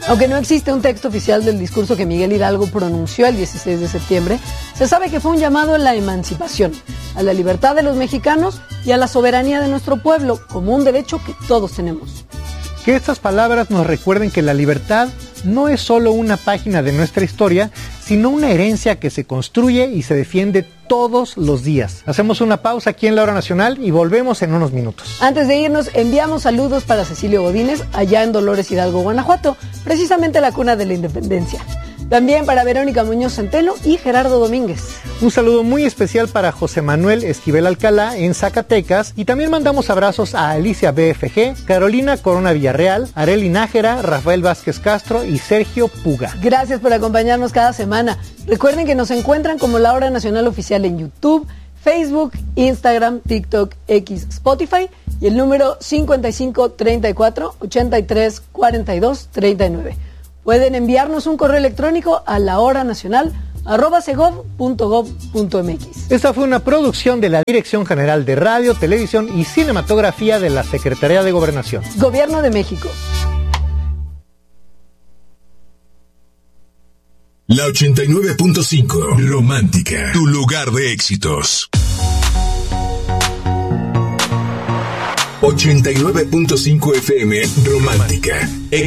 Aunque no existe un texto oficial del discurso que Miguel Hidalgo pronunció el 16 de septiembre, se sabe que fue un llamado a la emancipación, a la libertad de los mexicanos y a la soberanía de nuestro pueblo, como un derecho que todos tenemos. Que estas palabras nos recuerden que la libertad no es solo una página de nuestra historia, sino una herencia que se construye y se defiende todos los días. Hacemos una pausa aquí en La Hora Nacional y volvemos en unos minutos. Antes de irnos, enviamos saludos para Cecilio Godínez, allá en Dolores Hidalgo, Guanajuato, precisamente la cuna de la independencia. También para Verónica Muñoz Centeno y Gerardo Domínguez. Un saludo muy especial para José Manuel Esquivel Alcalá en Zacatecas. Y también mandamos abrazos a Alicia BFG, Carolina Corona Villarreal, Areli Nájera, Rafael Vázquez Castro y Sergio Puga. Gracias por acompañarnos cada semana. Recuerden que nos encuentran como La Hora Nacional Oficial en YouTube, Facebook, Instagram, TikTok, X, Spotify y el número 55 34 83 42 39. Pueden enviarnos un correo electrónico a lahoranacional@segov.gov.mx. Esta fue una producción de la Dirección General de Radio, Televisión y Cinematografía de la Secretaría de Gobernación. Gobierno de México. La 89.5, Romántica, tu lugar de éxitos. 89.5 FM, Romántica,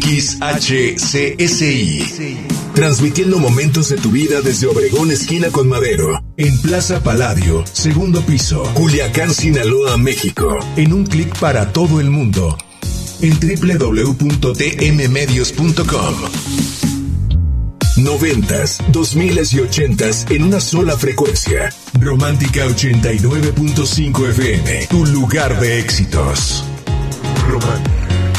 XHCSI. Transmitiendo momentos de tu vida desde Obregón, esquina con Madero, en Plaza Palladio, segundo piso, Culiacán, Sinaloa, México. En un clic para todo el mundo, en www.tmmedios.com. 90s, 2000s y 80s en una sola frecuencia. Romántica 89.5 FM, tu lugar de éxitos. Romántica.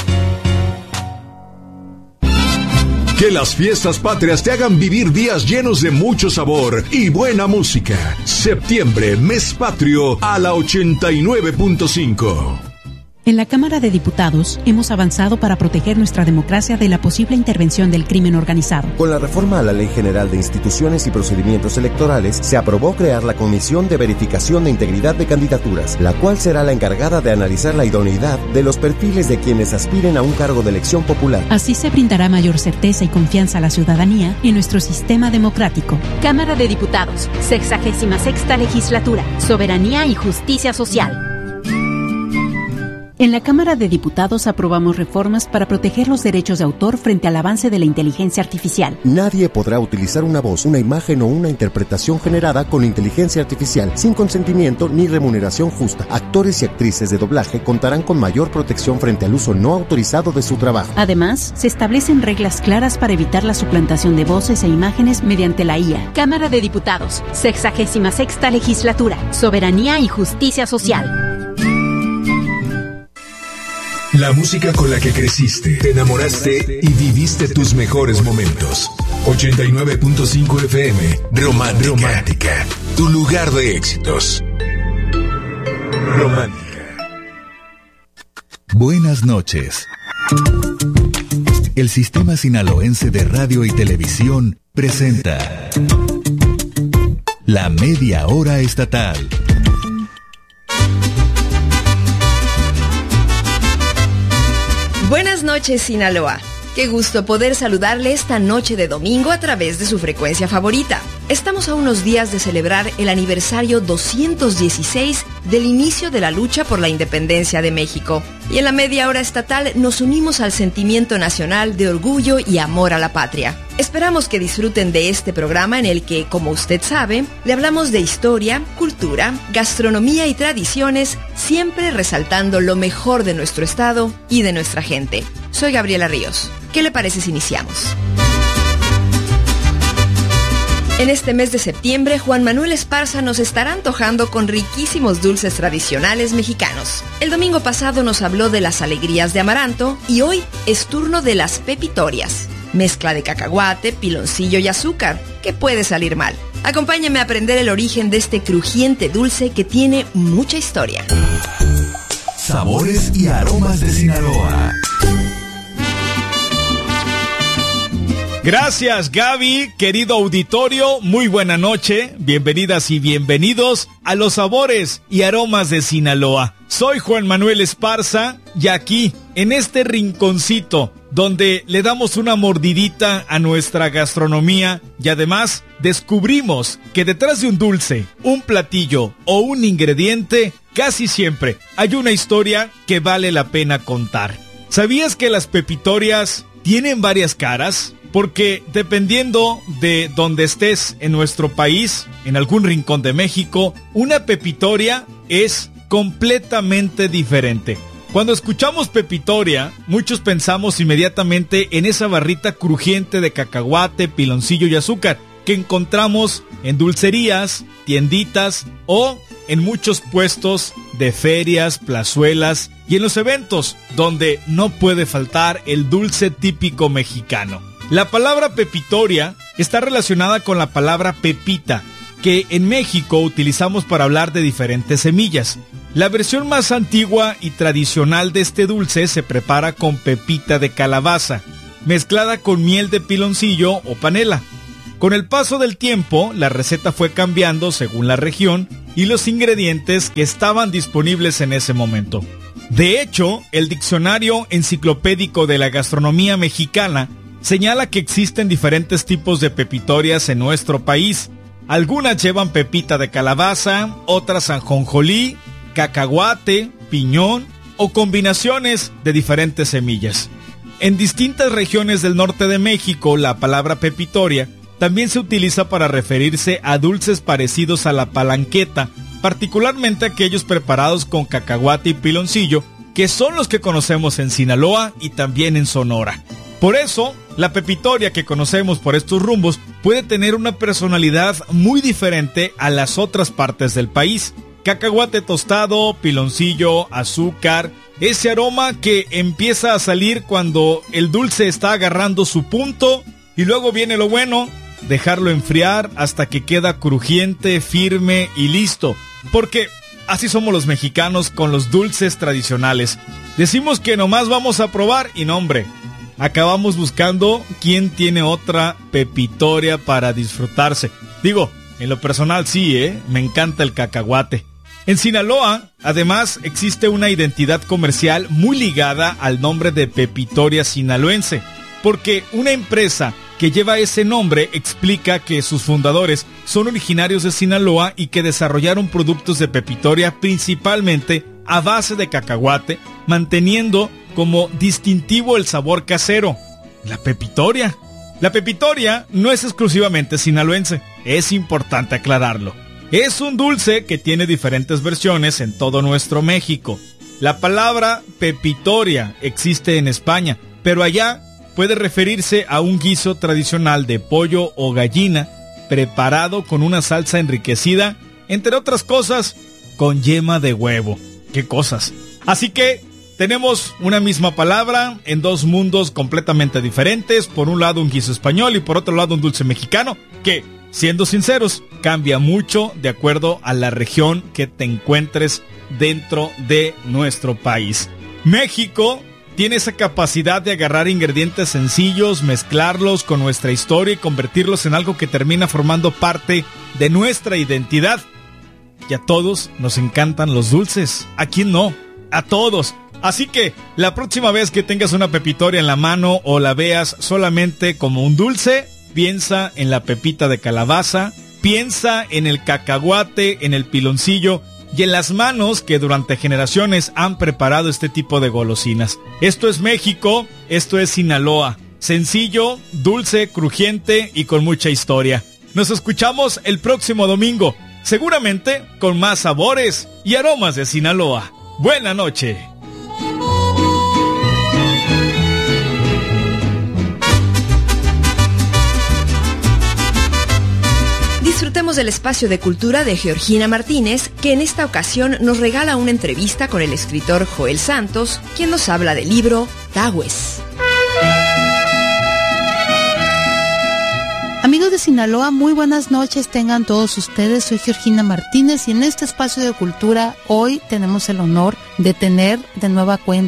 Que las fiestas patrias te hagan vivir días llenos de mucho sabor y buena música. Septiembre, mes patrio a la 89.5. En la Cámara de Diputados hemos avanzado para proteger nuestra democracia de la posible intervención del crimen organizado. Con la reforma a la Ley General de Instituciones y Procedimientos Electorales, se aprobó crear la Comisión de Verificación de Integridad de Candidaturas, la cual será la encargada de analizar la idoneidad de los perfiles de quienes aspiren a un cargo de elección popular. Así se brindará mayor certeza y confianza a la ciudadanía en nuestro sistema democrático. Cámara de Diputados, 66ª Legislatura, Soberanía y Justicia Social. En la Cámara de Diputados aprobamos reformas para proteger los derechos de autor frente al avance de la inteligencia artificial. Nadie podrá utilizar una voz, una imagen o una interpretación generada con inteligencia artificial sin consentimiento ni remuneración justa. Actores y actrices de doblaje contarán con mayor protección frente al uso no autorizado de su trabajo. Además, se establecen reglas claras para evitar la suplantación de voces e imágenes mediante la IA. Cámara de Diputados, 66ª Legislatura, Soberanía y Justicia Social. La música con la que creciste, te enamoraste y viviste tus mejores momentos. 89.5 FM, Romántica, tu lugar de éxitos. Romántica. Buenas noches. El Sistema Sinaloense de Radio y Televisión presenta La Media Hora Estatal. Buenas noches, Sinaloa. Qué gusto poder saludarle esta noche de domingo a través de su frecuencia favorita. Estamos a unos días de celebrar el aniversario 216 del inicio de la lucha por la independencia de México. Y en la media hora estatal nos unimos al sentimiento nacional de orgullo y amor a la patria. Esperamos que disfruten de este programa en el que, como usted sabe, le hablamos de historia, cultura, gastronomía y tradiciones, siempre resaltando lo mejor de nuestro estado y de nuestra gente. Soy Gabriela Ríos. ¿Qué le parece si iniciamos? En este mes de septiembre, Juan Manuel Esparza nos estará antojando con riquísimos dulces tradicionales mexicanos. El domingo pasado nos habló de las alegrías de amaranto y hoy es turno de las pepitorias. Mezcla de cacahuate, piloncillo y azúcar. ¿Qué puede salir mal? Acompáñame a aprender el origen de este crujiente dulce que tiene mucha historia. Sabores y aromas de Sinaloa. Gracias, Gaby, querido auditorio, muy buena noche, bienvenidas y bienvenidos a los sabores y aromas de Sinaloa. Soy Juan Manuel Esparza y aquí en este rinconcito donde le damos una mordidita a nuestra gastronomía y además descubrimos que detrás de un dulce, un platillo o un ingrediente, casi siempre hay una historia que vale la pena contar. ¿Sabías que las pepitorias tienen varias caras? Porque dependiendo de donde estés en nuestro país, en algún rincón de México, una pepitoria es completamente diferente. Cuando escuchamos pepitoria, muchos pensamos inmediatamente en esa barrita crujiente de cacahuate, piloncillo y azúcar que encontramos en dulcerías, tienditas o en muchos puestos de ferias, plazuelas y en los eventos donde no puede faltar el dulce típico mexicano. La palabra pepitoria está relacionada con la palabra pepita, que en México utilizamos para hablar de diferentes semillas. La versión más antigua y tradicional de este dulce se prepara con pepita de calabaza, mezclada con miel de piloncillo o panela. Con el paso del tiempo, la receta fue cambiando según la región y los ingredientes que estaban disponibles en ese momento. De hecho, el Diccionario Enciclopédico de la Gastronomía Mexicana señala que existen diferentes tipos de pepitorias en nuestro país. Algunas llevan pepita de calabaza, otras ajonjolí, cacahuate, piñón o combinaciones de diferentes semillas. En distintas regiones del norte de México, la palabra pepitoria también se utiliza para referirse a dulces parecidos a la palanqueta, particularmente aquellos preparados con cacahuate y piloncillo, que son los que conocemos en Sinaloa y también en Sonora. Por eso, la pepitoria que conocemos por estos rumbos puede tener una personalidad muy diferente a las otras partes del país. Cacahuate tostado, piloncillo, azúcar, ese aroma que empieza a salir cuando el dulce está agarrando su punto y luego viene lo bueno, dejarlo enfriar hasta que queda crujiente, firme y listo. Porque así somos los mexicanos con los dulces tradicionales. Decimos que nomás vamos a probar y no, hombre, acabamos buscando quién tiene otra pepitoria para disfrutarse. Digo, en lo personal sí, me encanta el cacahuate. En Sinaloa, además, existe una identidad comercial muy ligada al nombre de Pepitoria Sinaloense, porque una empresa que lleva ese nombre explica que sus fundadores son originarios de Sinaloa y que desarrollaron productos de pepitoria principalmente a base de cacahuate, manteniendo como distintivo el sabor casero, la pepitoria. La pepitoria no es exclusivamente sinaloense, es importante aclararlo. Es un dulce que tiene diferentes versiones en todo nuestro México. La palabra pepitoria existe en España, pero allá puede referirse a un guiso tradicional de pollo o gallina preparado con una salsa enriquecida, entre otras cosas, con yema de huevo. ¡Qué cosas! Así que tenemos una misma palabra en dos mundos completamente diferentes. Por un lado un guiso español y por otro lado un dulce mexicano que, siendo sinceros, cambia mucho de acuerdo a la región que te encuentres dentro de nuestro país. México tiene esa capacidad de agarrar ingredientes sencillos, mezclarlos con nuestra historia y convertirlos en algo que termina formando parte de nuestra identidad. Y a todos nos encantan los dulces. ¿A quién no? A todos. Así que la próxima vez que tengas una pepitoria en la mano o la veas solamente como un dulce, piensa en la pepita de calabaza, piensa en el cacahuate, en el piloncillo y en las manos que durante generaciones han preparado este tipo de golosinas. Esto es México, esto es Sinaloa. Sencillo, dulce, crujiente y con mucha historia. Nos escuchamos el próximo domingo, seguramente con más sabores y aromas de Sinaloa. Buena noche. Disfrutemos del espacio de cultura de Georgina Martínez, que en esta ocasión nos regala una entrevista con el escritor Joel Santos, quien nos habla del libro Tahues. Amigos de Sinaloa, muy buenas noches tengan todos ustedes. Soy Georgina Martínez y en este espacio de cultura hoy tenemos el honor de tener de nueva cuenta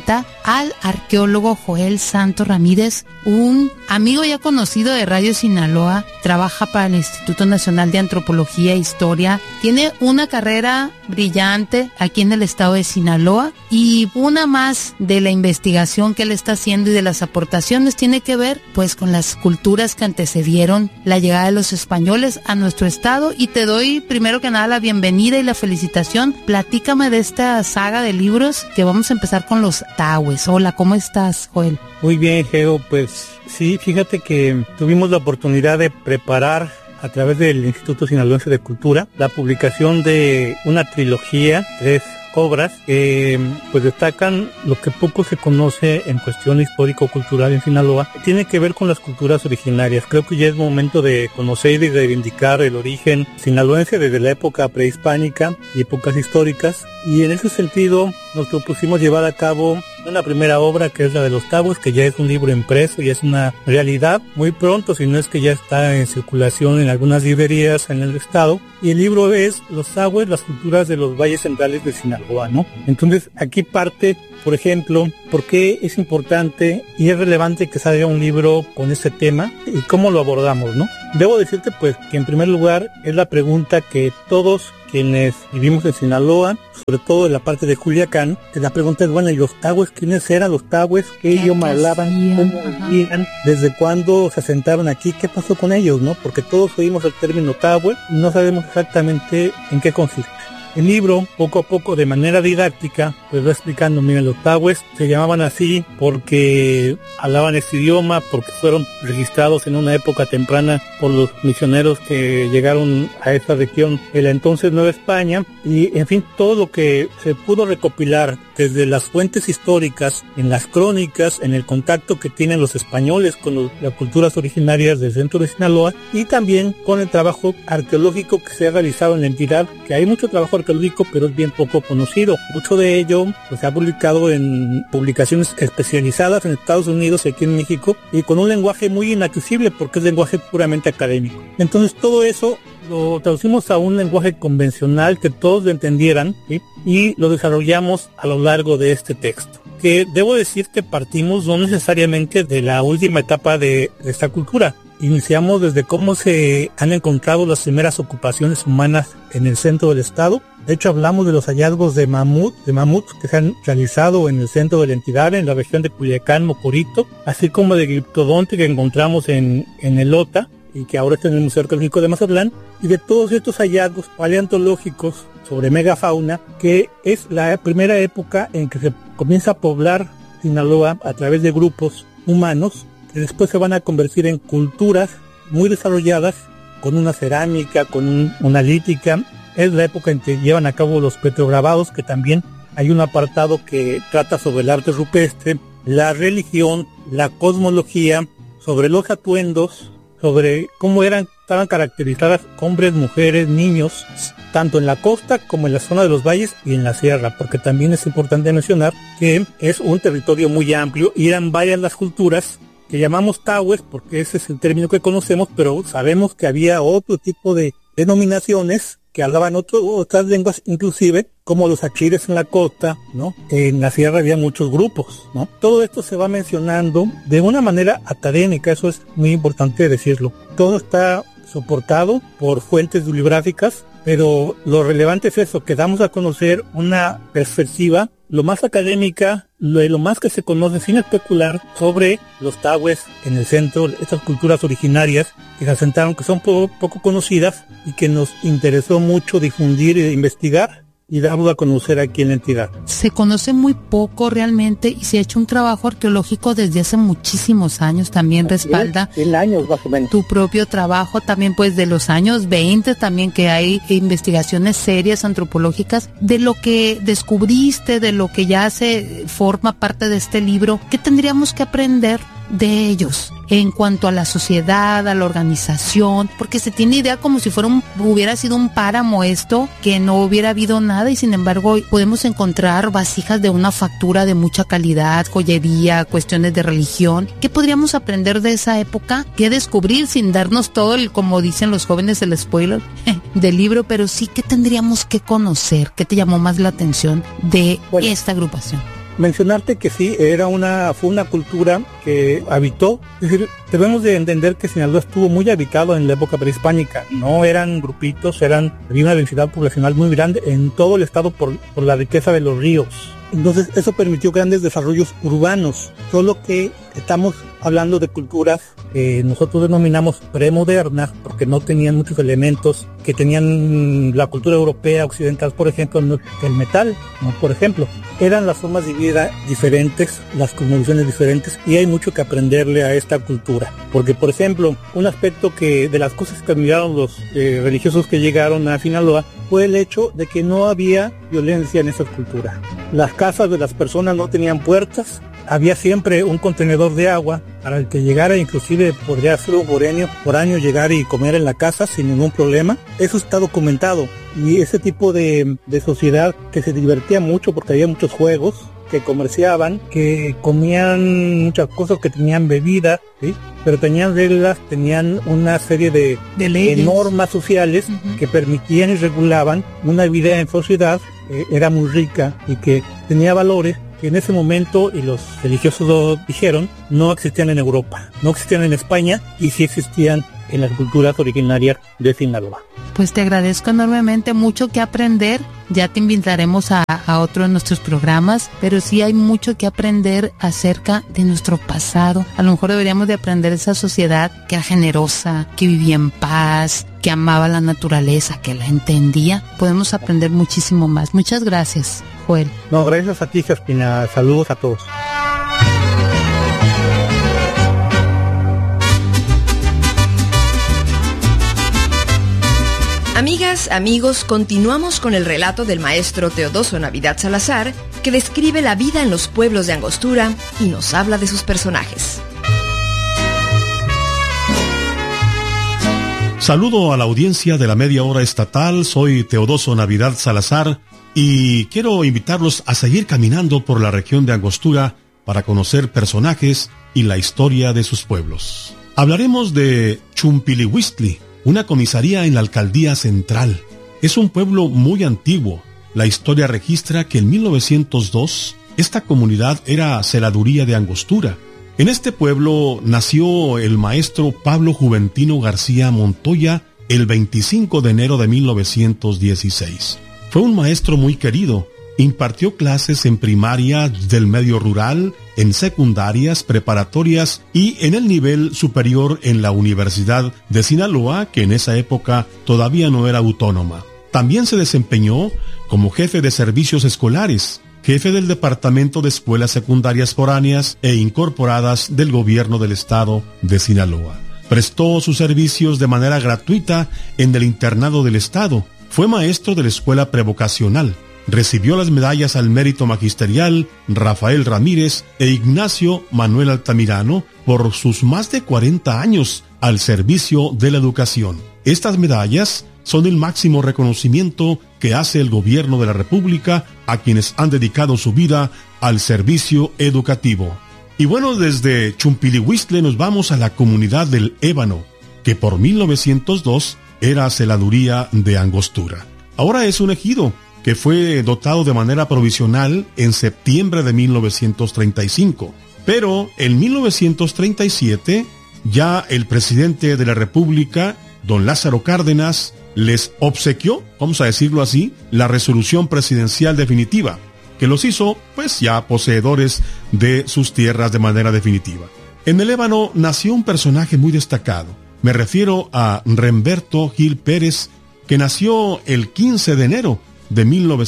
al arqueólogo Joel Santos Ramírez, un amigo ya conocido de Radio Sinaloa, trabaja para el Instituto Nacional de Antropología e Historia, tiene una carrera brillante aquí en el estado de Sinaloa, y una más de la investigación que él está haciendo y de las aportaciones tiene que ver pues con las culturas que antecedieron la llegada de los españoles a nuestro estado. Y te doy primero que nada la bienvenida y la felicitación. Platícame de esta saga de libros que vamos a empezar con los tahues. Hola, ¿cómo estás, Joel? Muy bien, Geo, pues sí, fíjate que tuvimos la oportunidad de preparar a través del Instituto Sinaloense de Cultura la publicación de una trilogía, 3 obras que pues destacan lo que poco se conoce en cuestión histórico-cultural en Sinaloa. Tiene que ver con las culturas originarias. Creo que ya es momento de conocer y de reivindicar el origen sinaloense desde la época prehispánica y épocas históricas, y en ese sentido nos propusimos llevar a cabo una primera obra, que es la de los tahues, que ya es un libro impreso y es una realidad muy pronto, si no es que ya está en circulación en algunas librerías en el estado. Y el libro es Los tahues, las culturas de los valles centrales de Sinaloa, ¿no? Entonces aquí parte, por ejemplo, por qué es importante y es relevante que salga un libro con ese tema y cómo lo abordamos, ¿no? Debo decirte pues que en primer lugar es la pregunta que todos quienes vivimos en Sinaloa, sobre todo en la parte de Culiacán, la pregunta es, bueno, ¿y los tahues quiénes eran los tahues? ¿Qué idioma hablaban? ¿Cómo vivían? ¿Desde cuándo se asentaron aquí? ¿Qué pasó con ellos, no? Porque todos oímos el término tahue y no sabemos exactamente en qué consiste. El libro, poco a poco, de manera didáctica, pues va explicando, miren, los tahues se llamaban así porque hablaban este idioma, porque fueron registrados en una época temprana por los misioneros que llegaron a esta región de la entonces Nueva España, y en fin, todo lo que se pudo recopilar desde las fuentes históricas, en las crónicas, en el contacto que tienen los españoles con las culturas originarias del centro de Sinaloa, y también con el trabajo arqueológico que se ha realizado en la entidad, que hay mucho trabajo arqueológico, pero es bien poco conocido. Mucho de ello pues, se ha publicado en publicaciones especializadas en Estados Unidos y aquí en México, y con un lenguaje muy inaccesible porque es lenguaje puramente académico. Entonces todo eso lo traducimos a un lenguaje convencional que todos lo entendieran, ¿sí? Y lo desarrollamos a lo largo de este texto, que debo decir que partimos no necesariamente de la última etapa de esta cultura. Iniciamos desde cómo se han encontrado las primeras ocupaciones humanas en el centro del estado. De hecho, hablamos de los hallazgos de mamuts que se han realizado en el centro de la entidad, en la región de Culiacán, Mocorito, así como de gliptodonte que encontramos en Elota y que ahora está en el Museo Arqueológico de Mazatlán, y de todos estos hallazgos paleontológicos sobre megafauna, que es la primera época en que se comienza a poblar Sinaloa a través de grupos humanos, que después se van a convertir en culturas muy desarrolladas, con una cerámica, con una lítica. Es la época en que llevan a cabo los petrograbados, que también hay un apartado que trata sobre el arte rupestre, la religión, la cosmología, sobre los atuendos, sobre cómo estaban caracterizadas hombres, mujeres, niños, tanto en la costa como en la zona de los valles y en la sierra, porque también es importante mencionar que es un territorio muy amplio y eran varias las culturas que llamamos tahues, porque ese es el término que conocemos, pero sabemos que había otro tipo de denominaciones que hablaban otras lenguas, inclusive como los achires en la costa, ¿no? En la sierra había muchos grupos, ¿no? Todo esto se va mencionando de una manera académica, eso es muy importante decirlo. Todo está soportado por fuentes bibliográficas, pero lo relevante es eso, que damos a conocer una perspectiva lo más académica, lo más que se conoce sin especular sobre los tahues en el centro, estas culturas originarias que se asentaron, que son poco conocidas y que nos interesó mucho difundir e investigar y darlo a conocer aquí en la entidad. Se conoce muy poco realmente y se ha hecho un trabajo arqueológico desde hace muchísimos años, también respalda 100 años más o menos. Tu propio trabajo también, pues de los años 20 también, que hay investigaciones serias antropológicas de lo que descubriste, de lo que ya se forma parte de este libro. ¿Qué tendríamos que aprender de ellos en cuanto a la sociedad, a la organización? Porque se tiene idea como si hubiera sido un páramo esto, que no hubiera habido nada, y sin embargo podemos encontrar vasijas de una factura de mucha calidad, joyería, cuestiones de religión. ¿Qué podríamos aprender de esa época? ¿Qué descubrir sin darnos todo como dicen los jóvenes, el spoiler del libro? Pero sí, ¿qué tendríamos que conocer? ¿Qué te llamó más la atención de esta agrupación? mencionarte que sí, fue una cultura que habitó, es decir, debemos de entender que Sinaloa estuvo muy habitado en la época prehispánica, no eran grupitos, había una densidad poblacional muy grande en todo el estado por la riqueza de los ríos. Entonces eso permitió grandes desarrollos urbanos, solo que estamos hablando de culturas que nosotros denominamos premodernas porque no tenían muchos elementos que tenían la cultura europea occidental, por ejemplo, el metal, ¿no? Por ejemplo, eran las formas de vida diferentes, las cosmovisiones diferentes, y hay mucho que aprenderle a esta cultura, porque por ejemplo, un aspecto que de las cosas que admiraron los religiosos que llegaron a Sinaloa fue el hecho de que no había violencia en esa cultura. Las casas de las personas no tenían puertas, había siempre un contenedor de agua para el que llegara, inclusive podría ser un foráneo llegar y comer en la casa sin ningún problema. Eso está documentado, y ese tipo de sociedad que se divertía mucho porque había muchos juegos, que comerciaban, que comían muchas cosas, que tenían bebidas, ¿sí? Pero tenían reglas, tenían una serie de normas sociales que permitían y regulaban una vida en sociedad que era muy rica y que tenía valores que en ese momento, y los religiosos lo dijeron, no existían en Europa, no existían en España, y sí existían en las culturas originarias de Sinaloa. Pues te agradezco enormemente, mucho que aprender. Ya te invitaremos a otro de nuestros programas, pero sí hay mucho que aprender acerca de nuestro pasado. A lo mejor deberíamos de aprender esa sociedad que era generosa, que vivía en paz, que amaba la naturaleza, que la entendía. Podemos aprender muchísimo más. Muchas gracias, Joel. No, gracias a ti, Jaspina. Saludos a todos. Amigas, amigos, continuamos con el relato del maestro Teodoso Navidad Salazar, que describe la vida en los pueblos de Angostura y nos habla de sus personajes. Saludo a la audiencia de la Media Hora Estatal, soy Teodoso Navidad Salazar y quiero invitarlos a seguir caminando por la región de Angostura para conocer personajes y la historia de sus pueblos. Hablaremos de Chumpilihuistli, una comisaría en la alcaldía central. Es un pueblo muy antiguo. La historia registra que en 1902 esta comunidad era celaduría de Angostura. En este pueblo nació el maestro Pablo Juventino García Montoya el 25 de enero de 1916. Fue un maestro muy querido. Impartió clases en primaria del medio rural, en secundarias, preparatorias y en el nivel superior en la Universidad de Sinaloa, que en esa época todavía no era autónoma. También se desempeñó como jefe de servicios escolares, jefe del Departamento de Escuelas Secundarias Foráneas e Incorporadas del Gobierno del Estado de Sinaloa. Prestó sus servicios de manera gratuita en el internado del Estado. Fue maestro de la escuela prevocacional. Recibió las medallas al mérito magisterial Rafael Ramírez e Ignacio Manuel Altamirano por sus más de 40 años al servicio de la educación. Estas medallas son el máximo reconocimiento que hace el gobierno de la República a quienes han dedicado su vida al servicio educativo. Y bueno, desde Chumpilihuistli nos vamos a la comunidad del Ébano, que por 1902 era celaduría de Angostura. Ahora es un ejido que fue dotado de manera provisional en septiembre de 1935. Pero en 1937 ya el presidente de la República, don Lázaro Cárdenas, les obsequió, vamos a decirlo así, la resolución presidencial definitiva, que los hizo pues ya poseedores de sus tierras de manera definitiva. En el Ébano nació un personaje muy destacado. Me refiero a Remberto Gil Pérez, que nació el 15 de enero de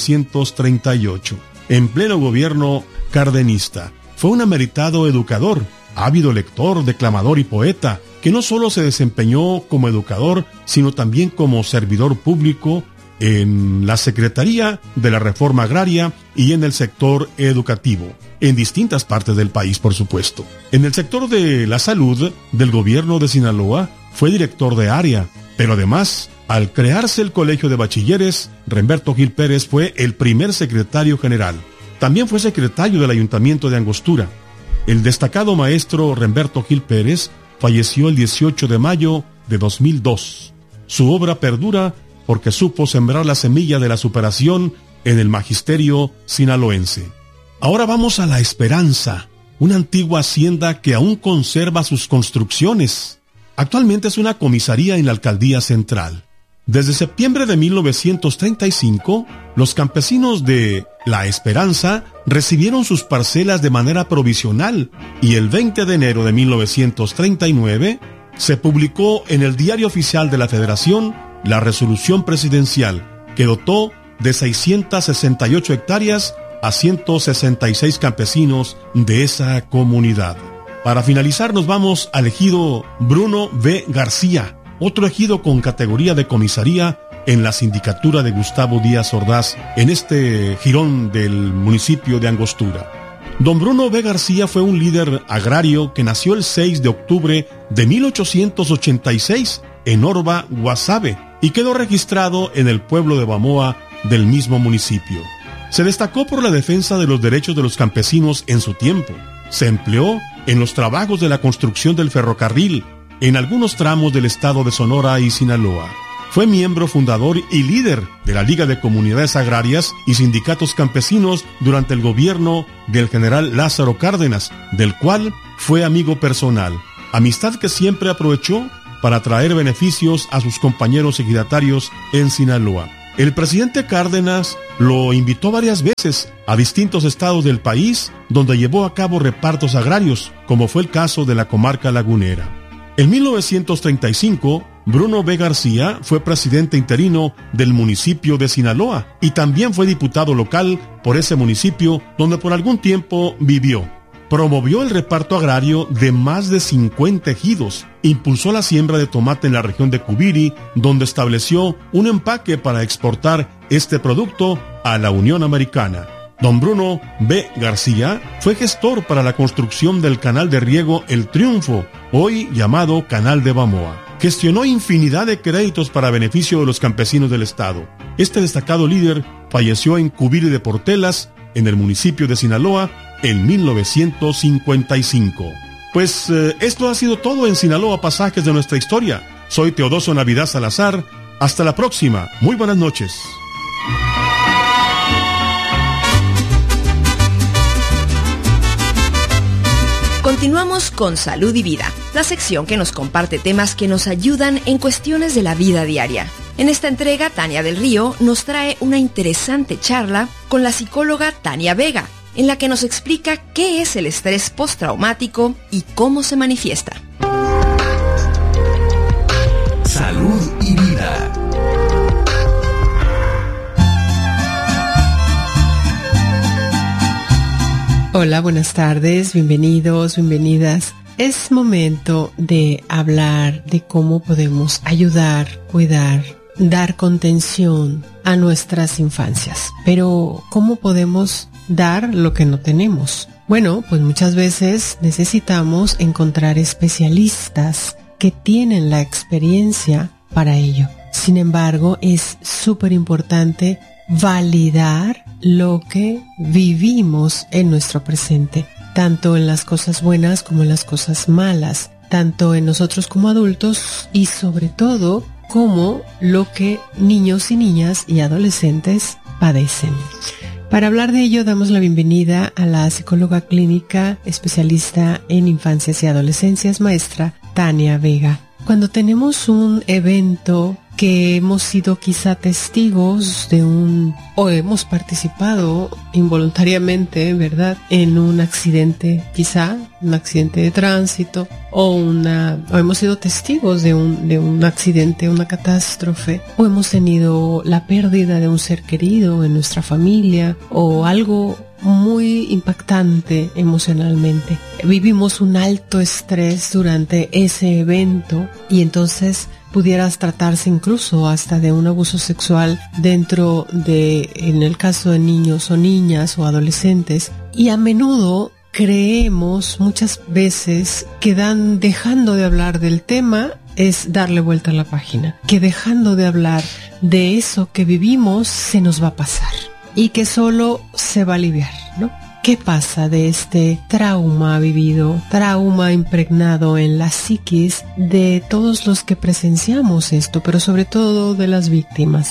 1938, en pleno gobierno cardenista. Fue un ameritado educador, ávido lector, declamador y poeta, que no solo se desempeñó como educador, sino también como servidor público en la Secretaría de la Reforma Agraria y en el sector educativo, en distintas partes del país, por supuesto. En el sector de la salud del gobierno de Sinaloa, fue director de área, pero además, al crearse el Colegio de Bachilleres, Remberto Gil Pérez fue el primer secretario general. También fue secretario del Ayuntamiento de Angostura. El destacado maestro Remberto Gil Pérez falleció el 18 de mayo de 2002. Su obra perdura porque supo sembrar la semilla de la superación en el magisterio sinaloense. Ahora vamos a La Esperanza, una antigua hacienda que aún conserva sus construcciones. Actualmente es una comisaría en la alcaldía central. Desde septiembre de 1935, los campesinos de La Esperanza recibieron sus parcelas de manera provisional y el 20 de enero de 1939 se publicó en el Diario Oficial de la Federación la resolución presidencial que dotó de 668 hectáreas a 166 campesinos de esa comunidad. Para finalizar nos vamos al ejido Bruno V. García, otro ejido con categoría de comisaría en la sindicatura de Gustavo Díaz Ordaz, en este jirón del municipio de Angostura. Don Bruno V. García fue un líder agrario que nació el 6 de octubre de 1886 en Orba, Guasave, y quedó registrado en el pueblo de Bamoa del mismo municipio. Se destacó por la defensa de los derechos de los campesinos en su tiempo. Se empleó en los trabajos de la construcción del ferrocarril en algunos tramos del estado de Sonora y Sinaloa. Fue miembro fundador y líder de la Liga de Comunidades Agrarias y Sindicatos Campesinos durante el gobierno del general Lázaro Cárdenas, del cual fue amigo personal, amistad que siempre aprovechó para traer beneficios a sus compañeros ejidatarios en Sinaloa. El presidente Cárdenas lo invitó varias veces a distintos estados del país donde llevó a cabo repartos agrarios, como fue el caso de la comarca lagunera. En 1935, Bruno V. García fue presidente interino del municipio de Sinaloa y también fue diputado local por ese municipio donde por algún tiempo vivió. Promovió el reparto agrario de más de 50 ejidos, impulsó la siembra de tomate en la región de Cubiri, donde estableció un empaque para exportar este producto a la Unión Americana. Don Bruno V. García fue gestor para la construcción del canal de riego El Triunfo, hoy llamado Canal de Bamoa. Gestionó infinidad de créditos para beneficio de los campesinos del estado. Este destacado líder falleció en Cubiri de Portelas, en el municipio de Sinaloa, en 1955. Pues esto ha sido todo en Sinaloa Pasajes de nuestra historia. Soy Teodoso Navidad Salazar. Hasta la próxima. Muy buenas noches. Continuamos con Salud y Vida, la sección que nos comparte temas que nos ayudan en cuestiones de la vida diaria. En esta entrega, Tania del Río nos trae una interesante charla con la psicóloga Tania Vega, en la que nos explica qué es el estrés postraumático y cómo se manifiesta. Salud y Vida. Hola, buenas tardes, bienvenidos, bienvenidas. Es momento de hablar de cómo podemos ayudar, cuidar, dar contención a nuestras infancias. Pero, ¿cómo podemos dar lo que no tenemos? Bueno, pues muchas veces necesitamos encontrar especialistas que tienen la experiencia para ello. Sin embargo, es súper importante validar lo que vivimos en nuestro presente, tanto en las cosas buenas como en las cosas malas, tanto en nosotros como adultos y sobre todo como lo que niños y niñas y adolescentes padecen. Para hablar de ello damos la bienvenida a la psicóloga clínica especialista en infancias y adolescencias, maestra Tania Vega. Cuando tenemos un evento que hemos sido quizá testigos de o hemos participado involuntariamente, ¿verdad?, en un accidente, quizá un accidente de tránsito, o hemos sido testigos de un accidente, una catástrofe, o hemos tenido la pérdida de un ser querido en nuestra familia, o algo muy impactante emocionalmente. Vivimos un alto estrés durante ese evento y entonces pudieras tratarse incluso hasta de un abuso sexual en el caso de niños o niñas o adolescentes. Y a menudo creemos muchas veces que dejando de hablar del tema es darle vuelta a la página, que dejando de hablar de eso que vivimos se nos va a pasar y que solo se va a aliviar, ¿no? ¿Qué pasa de este trauma vivido, trauma impregnado en la psiquis de todos los que presenciamos esto, pero sobre todo de las víctimas?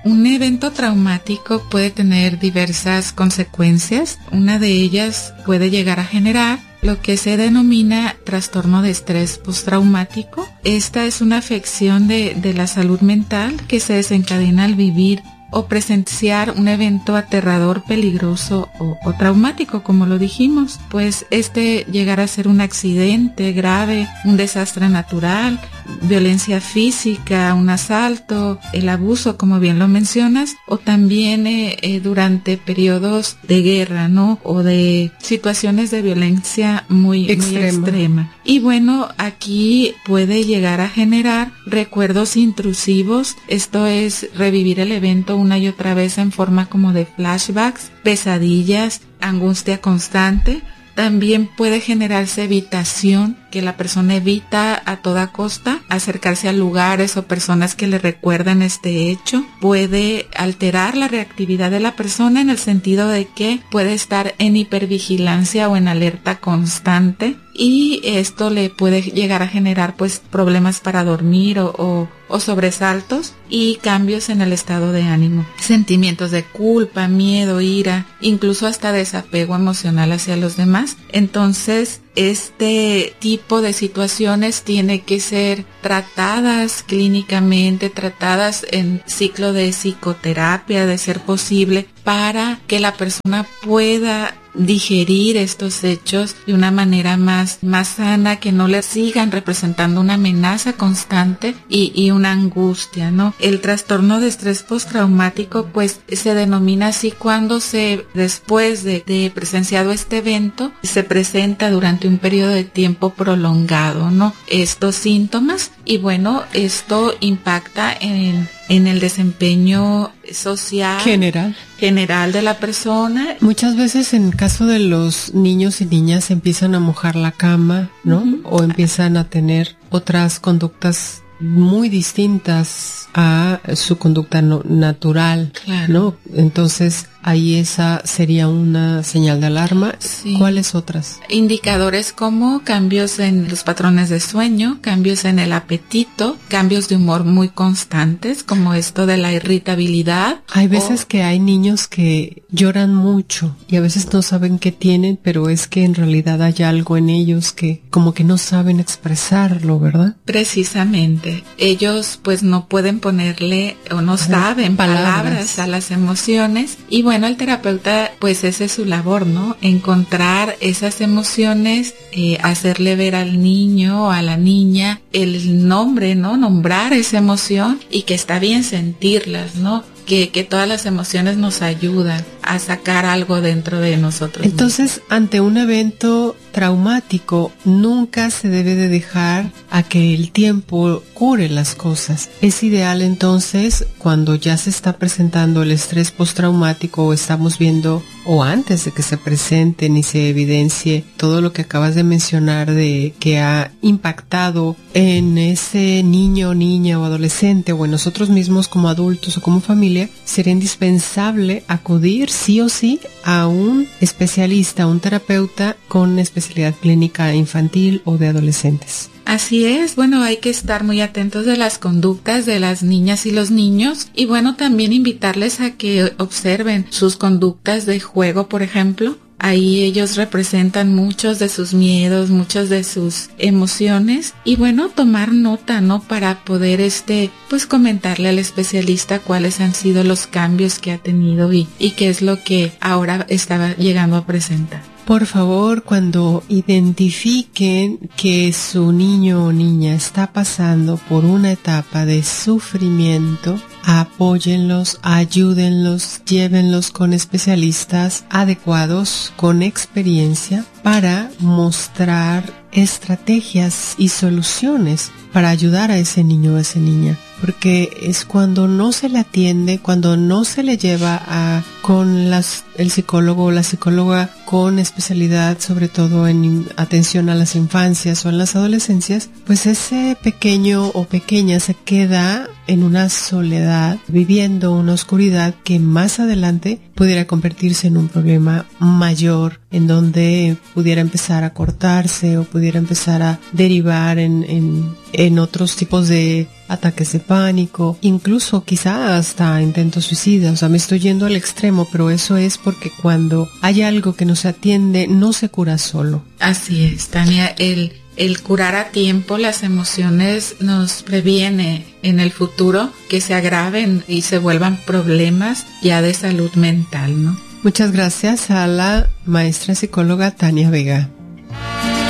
Un evento traumático puede tener diversas consecuencias. Una de ellas puede llegar a generar lo que se denomina trastorno de estrés postraumático. Esta es una afección de la salud mental que se desencadena al vivir o presenciar un evento aterrador, peligroso o traumático, como lo dijimos. Pues llegará a ser un accidente grave, un desastre natural, violencia física, un asalto, el abuso, como bien lo mencionas, o también durante periodos de guerra, ¿no? O de situaciones de violencia muy extrema. Y bueno, aquí puede llegar a generar recuerdos intrusivos. Esto es revivir el evento una y otra vez en forma como de flashbacks, pesadillas, angustia constante. También puede generarse evitación, que la persona evita a toda costa acercarse a lugares o personas que le recuerdan este hecho. Puede alterar la reactividad de la persona en el sentido de que puede estar en hipervigilancia o en alerta constante, y esto le puede llegar a generar pues problemas para dormir o sobresaltos y cambios en el estado de ánimo, sentimientos de culpa, miedo, ira, incluso hasta desapego emocional hacia los demás. Entonces, este tipo de situaciones tiene que ser tratadas clínicamente, tratadas en ciclo de psicoterapia, de ser posible, para que la persona pueda digerir estos hechos de una manera más sana, que no le sigan representando una amenaza constante y una angustia, ¿no? El trastorno de estrés postraumático pues se denomina así cuando después de presenciado este evento se presenta durante un periodo de tiempo prolongado, ¿no? Estos síntomas, y bueno, esto impacta en el desempeño social general de la persona. Muchas veces en caso de los niños y niñas empiezan a mojar la cama, ¿no? O empiezan a tener otras conductas muy distintas a su conducta natural, claro, ¿no? Entonces ahí esa sería una señal de alarma. Sí. ¿Cuáles otras? Indicadores como cambios en los patrones de sueño, cambios en el apetito, cambios de humor muy constantes, como esto de la irritabilidad. Hay veces que hay niños que lloran mucho y a veces no saben qué tienen, pero es que en realidad hay algo en ellos que como que no saben expresarlo, ¿verdad? Precisamente. Ellos pues no pueden ponerle o no saben palabras a las emociones, y bueno, el terapeuta pues esa es su labor, ¿no? Encontrar esas emociones, hacerle ver al niño o a la niña el nombre, ¿no? Nombrar esa emoción y que está bien sentirlas, ¿no? Que todas las emociones nos ayudan a sacar algo dentro de nosotros. Entonces, ante un evento traumático, nunca se debe de dejar a que el tiempo cure las cosas. Es ideal entonces, cuando ya se está presentando el estrés postraumático, o estamos viendo, o antes de que se presenten y se evidencie todo lo que acabas de mencionar de que ha impactado en ese niño, niña o adolescente, o en nosotros mismos como adultos o como familia, sería indispensable acudir sí o sí a un especialista, a un terapeuta con especialidad clínica infantil o de adolescentes. Así es, bueno, hay que estar muy atentos de las conductas de las niñas y los niños, y bueno, también invitarles a que observen sus conductas de juego, por ejemplo. Ahí ellos representan muchos de sus miedos, muchas de sus emociones, y bueno, tomar nota, ¿no? Para poder pues comentarle al especialista cuáles han sido los cambios que ha tenido y qué es lo que ahora estaba llegando a presentar. Por favor, cuando identifiquen que su niño o niña está pasando por una etapa de sufrimiento, apóyenlos, ayúdenlos, llévenlos con especialistas adecuados, con experiencia, para mostrar estrategias y soluciones para ayudar a ese niño o a esa niña. Porque es cuando no se le atiende, cuando no se le lleva a con el psicólogo o la psicóloga con especialidad sobre todo en atención a las infancias o en las adolescencias, pues ese pequeño o pequeña se queda en una soledad, viviendo una oscuridad que más adelante pudiera convertirse en un problema mayor, en donde pudiera empezar a cortarse o pudiera empezar a derivar en otros tipos de ataques de pánico, incluso quizá hasta intentos suicidas. O sea, me estoy yendo al extremo, pero eso es porque cuando hay algo que no se atiende, no se cura solo. Así es, Tania, el curar a tiempo las emociones nos previene en el futuro que se agraven y se vuelvan problemas ya de salud mental, ¿no? Muchas gracias a la maestra psicóloga Tania Vega.